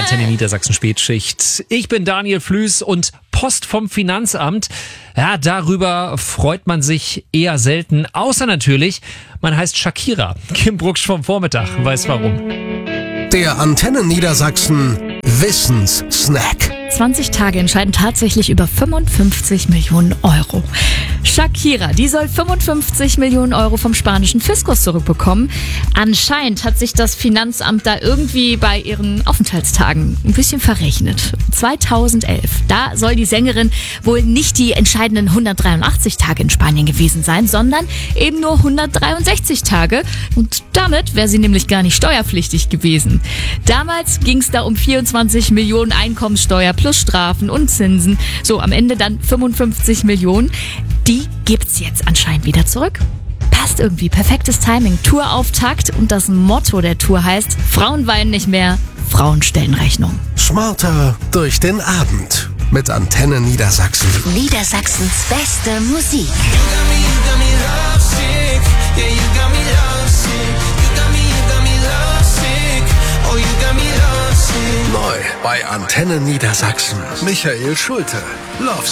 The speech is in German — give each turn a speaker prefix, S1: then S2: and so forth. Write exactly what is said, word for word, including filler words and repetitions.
S1: Antenne Niedersachsen Spätschicht. Ich bin Daniel Flüß und Post vom Finanzamt. Ja, darüber freut man sich eher selten, außer natürlich, man heißt Shakira. Kim Brucksch vom Vormittag weiß warum.
S2: Der Antenne Niedersachsen Wissenssnack.
S3: zwanzig Tage entscheiden tatsächlich über fünfundfünfzig Millionen Euro. Shakira, die soll fünfundfünfzig Millionen Euro vom spanischen Fiskus zurückbekommen. Anscheinend hat sich das Finanzamt da irgendwie bei ihren Aufenthaltstagen ein bisschen verrechnet. zweitausendelf, da soll die Sängerin wohl nicht die entscheidenden hundertdreiundachtzig Tage in Spanien gewesen sein, sondern eben nur hundertdreiundsechzig Tage. Und damit wäre sie nämlich gar nicht steuerpflichtig gewesen. Damals ging es da um vierundzwanzig Millionen Einkommenssteuer plus Strafen und Zinsen. So, am Ende dann fünfundfünfzig Millionen. Die gibt's jetzt anscheinend wieder zurück. Passt irgendwie. Perfektes Timing. Tourauftakt und das Motto der Tour heißt: Frauen weinen nicht mehr, Frauen stellen Rechnung.
S2: Smarter durch den Abend mit Antenne Niedersachsen.
S4: Niedersachsens beste Musik.
S2: Neu bei Antenne Niedersachsen. Michael Schulte. Love